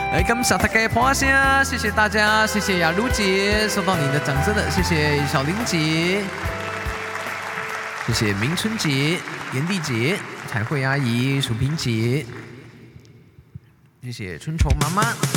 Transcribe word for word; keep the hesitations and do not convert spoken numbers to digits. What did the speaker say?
来，感谢大家的捧声，谢谢大家，谢谢雅茹姐，收到你的掌声了，谢谢小玲姐，谢谢明春姐、炎帝姐、彩绘阿姨、淑萍姐，谢谢春虫妈妈。